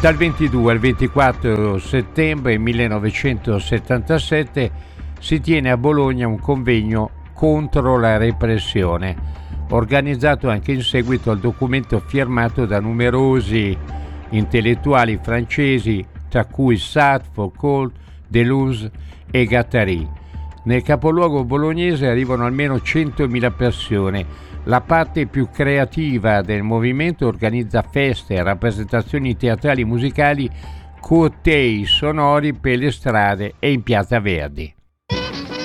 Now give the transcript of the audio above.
Dal 22 al 24 settembre 1977 si tiene a Bologna un convegno contro la repressione, organizzato anche in seguito al documento firmato da numerosi intellettuali francesi, tra cui Sartre, Foucault, Deleuze e Guattari. Nel capoluogo bolognese arrivano almeno 100.000 persone. La parte più creativa del movimento organizza feste, rappresentazioni teatrali e musicali, cortei sonori per le strade e in Piazza Verdi.